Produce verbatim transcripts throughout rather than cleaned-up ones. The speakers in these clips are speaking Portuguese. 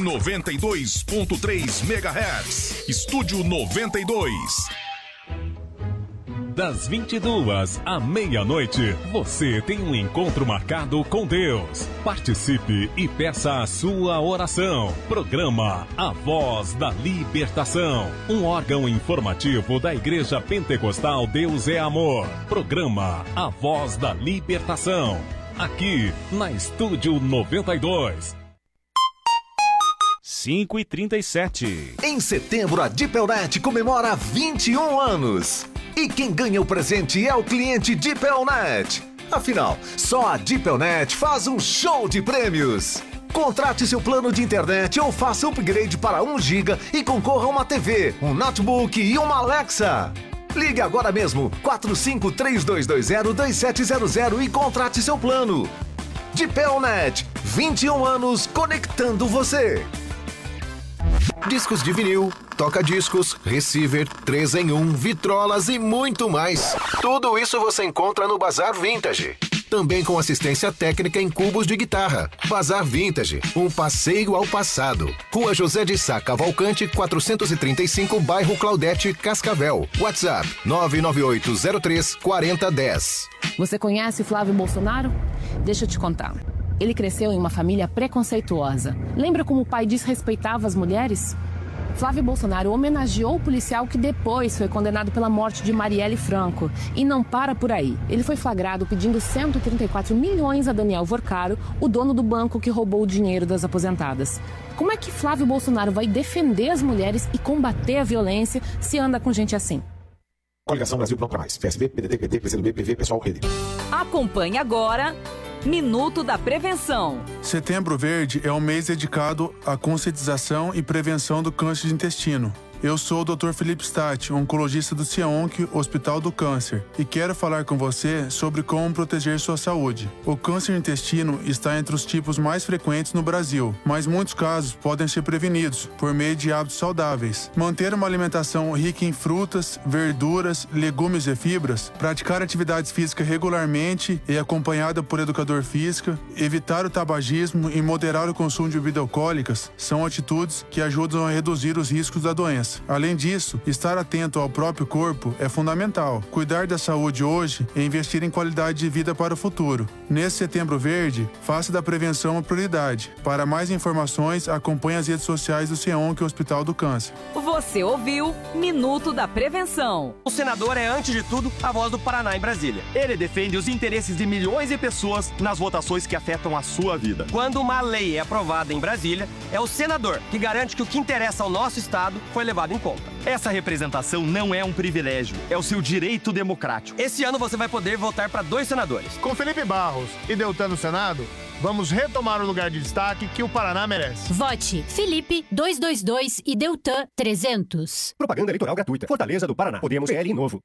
noventa e dois ponto três megahertz. Estúdio noventa e dois. Das vinte e duas à meia-noite, você tem um encontro marcado com Deus. Participe e peça a sua oração. Programa A Voz da Libertação, um órgão informativo da Igreja Pentecostal Deus é Amor. Programa A Voz da Libertação, aqui na Estúdio noventa e dois. cinco e trinta e sete. Em setembro, a Dipelnet comemora vinte e um anos. E quem ganha o presente é o cliente Dipelnet. Afinal, só a Dipelnet faz um show de prêmios. Contrate seu plano de internet ou faça upgrade para um giga e concorra a uma T V, um notebook e uma Alexa. Ligue agora mesmo, quatro cinco três dois dois zero dois sete zero zero e contrate seu plano. Dipelnet, vinte e um anos conectando você. Discos de vinil, toca-discos, receiver, três em um, vitrolas e muito mais. Tudo isso você encontra no Bazar Vintage. Também com assistência técnica em cubos de guitarra. Bazar Vintage, um passeio ao passado. Rua José de Sá Cavalcante, quatrocentos e trinta e cinco, bairro Claudete, Cascavel. WhatsApp nove nove oito zero três quatro zero um zero. Você conhece Flávio Bolsonaro? Deixa eu te contar. Ele cresceu em uma família preconceituosa. Lembra como o pai desrespeitava as mulheres? Flávio Bolsonaro homenageou o policial que depois foi condenado pela morte de Marielle Franco. E não para por aí. Ele foi flagrado pedindo cento e trinta e quatro milhões a Daniel Vorcaro, o dono do banco que roubou o dinheiro das aposentadas. Como é que Flávio Bolsonaro vai defender as mulheres e combater a violência se anda com gente assim? Coligação Brasil Pronto Pra Mais. P S B, P D T, P T, P C do B, P V, Pessoal, Rede. Acompanhe agora Minuto da Prevenção. Setembro Verde é um mês dedicado à conscientização e prevenção do câncer de intestino. Eu sou o doutor Felipe Statti, oncologista do CIAONC, Hospital do Câncer, e quero falar com você sobre como proteger sua saúde. O câncer de intestino está entre os tipos mais frequentes no Brasil, mas muitos casos podem ser prevenidos por meio de hábitos saudáveis. Manter uma alimentação rica em frutas, verduras, legumes e fibras, praticar atividades físicas regularmente e acompanhada por educador físico, evitar o tabagismo e moderar o consumo de bebidas alcoólicas são atitudes que ajudam a reduzir os riscos da doença. Além disso, estar atento ao próprio corpo é fundamental. Cuidar da saúde hoje é investir em qualidade de vida para o futuro. Nesse Setembro Verde, faça da prevenção uma prioridade. Para mais informações, acompanhe as redes sociais do CIAONC Hospital do Câncer. Você ouviu Minuto da Prevenção. O senador é, antes de tudo, a voz do Paraná em Brasília. Ele defende os interesses de milhões de pessoas nas votações que afetam a sua vida. Quando uma lei é aprovada em Brasília, é o senador que garante que o que interessa ao nosso estado foi levado em conta. Essa representação não é um privilégio, é o seu direito democrático. Esse ano você vai poder votar para dois senadores. Com Felipe Barros e Deltan no Senado, vamos retomar o lugar de destaque que o Paraná merece. Vote Felipe duzentos e vinte e dois e Deltan trezentos. Propaganda eleitoral gratuita. Fortaleza do Paraná. Podemos P L novo.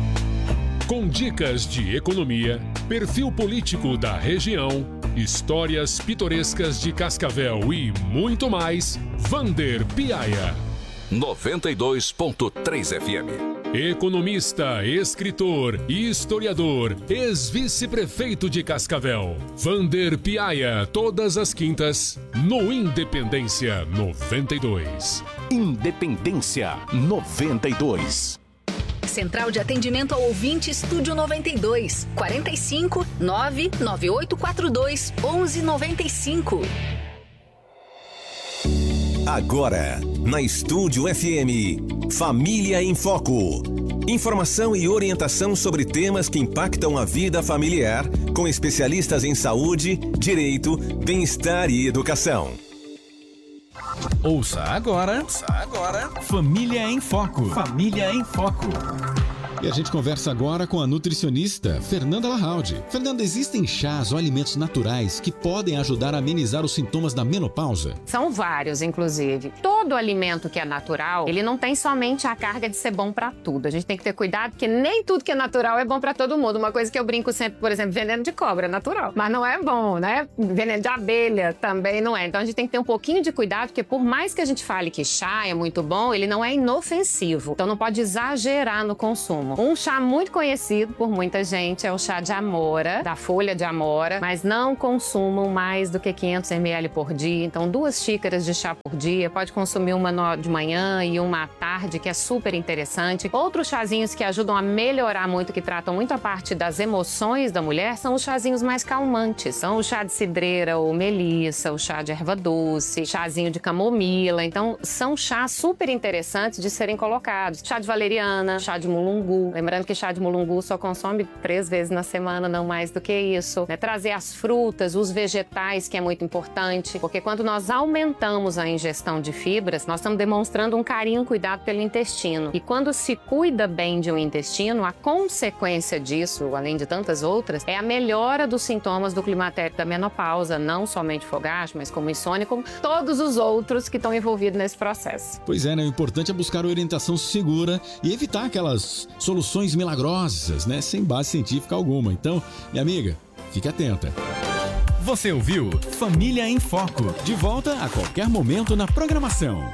Com dicas de economia, perfil político da região, histórias pitorescas de Cascavel e muito mais, Vander Piaia. noventa e dois ponto três F M. Economista, escritor e historiador, ex-vice-prefeito de Cascavel, Vander Piaia, todas as quintas, no Independência noventa e dois. Independência noventa e dois. Central de Atendimento ao Ouvinte, Estúdio noventa e dois, quarenta e cinco, nove nove oito quatro dois, onze noventa e cinco. Agora, na Estúdio F M, Família em Foco. Informação e orientação sobre temas que impactam a vida familiar, com especialistas em saúde, direito, bem-estar e educação. Ouça agora, Ouça agora, Família em Foco. Família em Foco. E a gente conversa agora com a nutricionista Fernanda Larraudi. Fernanda, existem chás ou alimentos naturais que podem ajudar a amenizar os sintomas da menopausa? São vários, inclusive. Todo alimento que é natural, ele não tem somente a carga de ser bom pra tudo. A gente tem que ter cuidado, porque nem tudo que é natural é bom pra todo mundo. Uma coisa que eu brinco sempre, por exemplo, veneno de cobra é natural, mas não é bom, né? Veneno de abelha também não é. Então a gente tem que ter um pouquinho de cuidado, porque por mais que a gente fale que chá é muito bom, ele não é inofensivo. Então não pode exagerar no consumo. consumo. Um chá muito conhecido por muita gente é o chá de amora, da folha de amora, mas não consumam mais do que quinhentos mililitros por dia. Então, duas xícaras de chá por dia, pode consumir uma de manhã e uma à tarde, que é super interessante. Outros chazinhos que ajudam a melhorar muito, que tratam muito a parte das emoções da mulher, são os chazinhos mais calmantes. São o chá de cidreira ou melissa, o chá de erva doce, chazinho de camomila. Então, são chás super interessantes de serem colocados. Chá de valeriana, chá de mulungu. Lembrando que chá de mulungu só consome três vezes na semana, não mais do que isso. Né? Trazer as frutas, os vegetais, que é muito importante, porque quando nós aumentamos a ingestão de fibras, nós estamos demonstrando um carinho, um cuidado pelo intestino. E quando se cuida bem de um intestino, a consequência disso, além de tantas outras, é a melhora dos sintomas do climatério da menopausa, não somente fogacho, mas como insônia, como todos os outros que estão envolvidos nesse processo. Pois é, né? O importante é buscar orientação segura e evitar aquelas soluções milagrosas, né? Sem base científica alguma. Então, minha amiga, fique atenta. Você ouviu Família em Foco. De volta a qualquer momento na programação.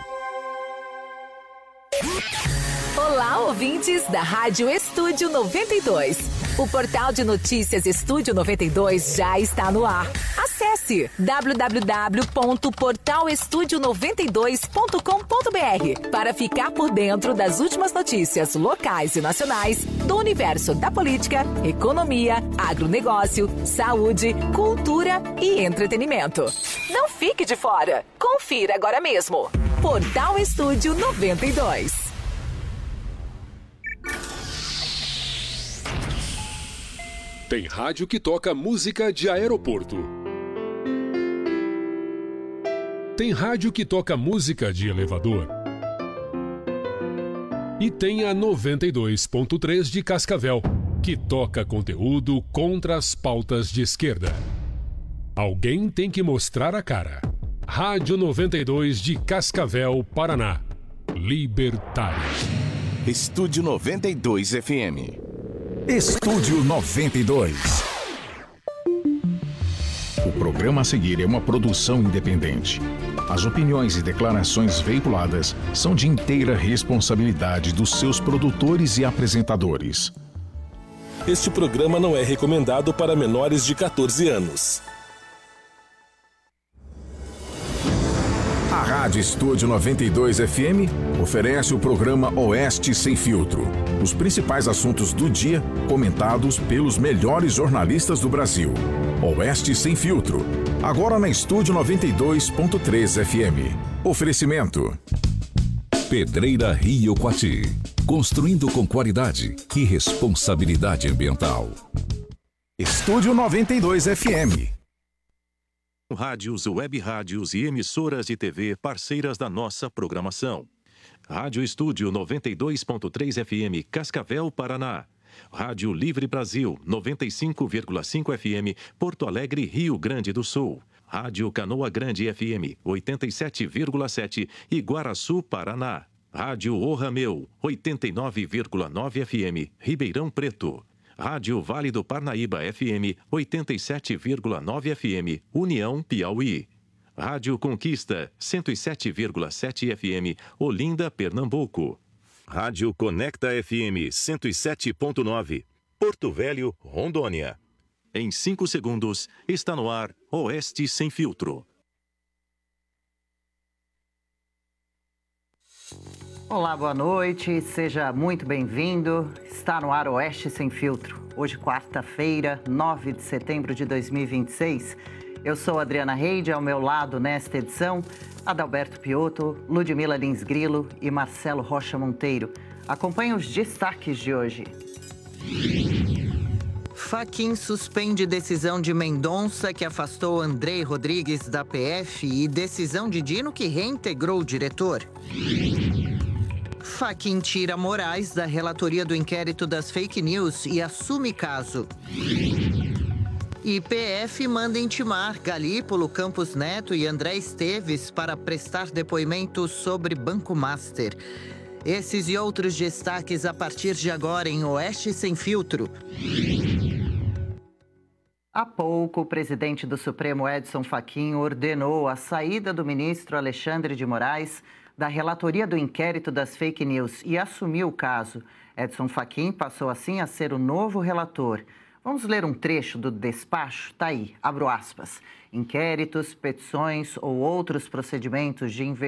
Olá, ouvintes da Rádio Estúdio noventa e dois. O portal de notícias Estúdio noventa e dois já está no ar. Acesse w w w ponto portal estúdio noventa e dois ponto com ponto b r para ficar por dentro das últimas notícias locais e nacionais do universo da política, economia, agronegócio, saúde, cultura e entretenimento. Não fique de fora. Confira agora mesmo. Portal Estúdio noventa e dois. Tem rádio que toca música de aeroporto. Tem rádio que toca música de elevador. E tem a noventa e dois ponto três de Cascavel, que toca conteúdo contra as pautas de esquerda. Alguém tem que mostrar a cara. Rádio noventa e dois de Cascavel, Paraná. Libertário. Estúdio noventa e dois F M. Estúdio noventa e dois. O programa a seguir é uma produção independente. As opiniões e declarações veiculadas são de inteira responsabilidade dos seus produtores e apresentadores. Este programa não é recomendado para menores de quatorze anos. A Rádio Estúdio noventa e dois F M oferece o programa Oeste Sem Filtro. Os principais assuntos do dia comentados pelos melhores jornalistas do Brasil. Oeste Sem Filtro, agora na Estúdio noventa e dois ponto três F M. Oferecimento. Pedreira Rio Quati. Construindo com qualidade e responsabilidade ambiental. Estúdio noventa e dois F M. Rádios, web rádios e emissoras de T V parceiras da nossa programação. Rádio Estúdio noventa e dois ponto três F M, Cascavel, Paraná. Rádio Livre Brasil, noventa e cinco vírgula cinco F M, Porto Alegre, Rio Grande do Sul. Rádio Canoa Grande F M, oitenta e sete vírgula sete, Iguaraçu, Paraná. Rádio O Rameu, oitenta e nove vírgula nove F M, Ribeirão Preto. Rádio Vale do Parnaíba F M, oitenta e sete vírgula nove F M, União, Piauí. Rádio Conquista, cento e sete vírgula sete F M, Olinda, Pernambuco. Rádio Conecta F M, cento e sete ponto nove, Porto Velho, Rondônia. Em cinco segundos, está no ar Oeste Sem Filtro. Olá, boa noite, seja muito bem-vindo. Está no ar Oeste Sem Filtro. Hoje, quarta-feira, nove de setembro de dois mil e vinte e seis. Eu sou Adriana Reide, ao meu lado nesta edição, Adalberto Piotto, Ludmila Lins Grilo e Marcelo Rocha Monteiro. Acompanhe os destaques de hoje. Fachin suspende decisão de Mendonça, que afastou Andrei Rodrigues da P F, e decisão de Dino, que reintegrou o diretor. Fachin tira Moraes da relatoria do inquérito das fake news e assume caso. I P F manda intimar Galípolo, Campos Neto e André Esteves para prestar depoimento sobre Banco Master. Esses e outros destaques a partir de agora em Oeste Sem Filtro. Há pouco, o presidente do Supremo, Edson Fachin, ordenou a saída do ministro Alexandre de Moraes da relatoria do inquérito das fake news e assumiu o caso. Edson Fachin passou assim a ser o novo relator. Vamos ler um trecho do despacho? Tá aí, abro aspas. Inquéritos, petições ou outros procedimentos de investigação